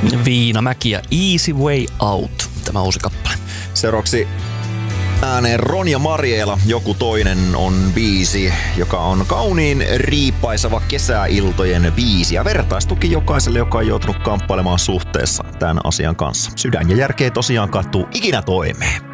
Viinamäki ja Easy Way Out, tämä uusi kappale. Seuraavaksi ääneen Ronja Mariela, Joku toinen on biisi, joka on kauniin riipaiseva kesäiltojen biisi ja vertaistuki jokaiselle, joka on joutunut kamppailemaan suhteessa tämän asian kanssa. Sydän ja järkeä tosiaan kattuu ikinä toimeen.